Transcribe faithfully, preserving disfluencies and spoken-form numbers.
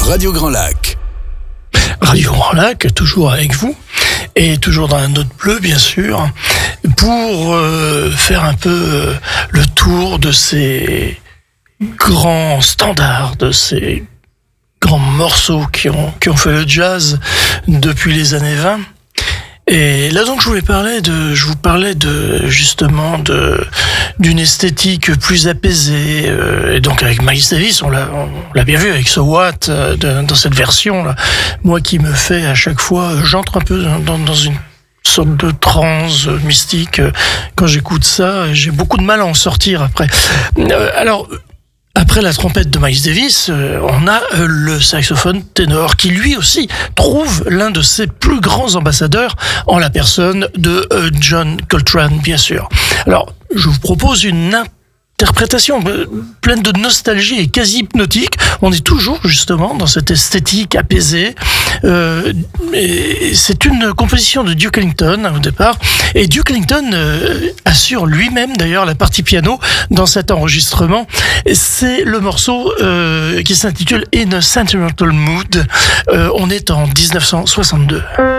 Radio Grand Lac. Radio Grand Lac, toujours avec vous, et toujours dans la note bleue, bien sûr, pour euh, faire un peu euh, le tour de ces grands standards, de ces grands morceaux qui ont, qui ont fait le jazz depuis les années vingt. Et là donc je voulais parler de, je vous parlais de justement de d'une esthétique plus apaisée. Euh, et donc avec Miles Davis, on l'a, on l'a bien vu avec So What euh, de, dans cette version là. Moi qui me fait à chaque fois, j'entre un peu dans, dans une sorte de transe mystique quand j'écoute ça. J'ai beaucoup de mal à en sortir après. Euh, alors. Après la trompette de Miles Davis, euh, on a euh, le saxophone ténor qui lui aussi trouve l'un de ses plus grands ambassadeurs en la personne de euh, John Coltrane, bien sûr. Alors, je vous propose une interprétation euh, pleine de nostalgie et quasi hypnotique. On est toujours justement dans cette esthétique apaisée. Euh, et c'est une composition de Duke Ellington au départ. Et Duke Ellington euh, assure lui-même d'ailleurs la partie piano dans cet enregistrement. C'est le morceau euh, qui s'intitule In a Sentimental Mood. Euh, on est en dix-neuf cent soixante-deux.